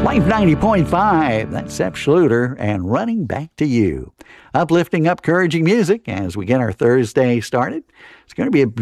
Life 90.5, that's Sepp Schluter, and Running Back to You. Uplifting, encouraging music as we get our Thursday started. It's going to be a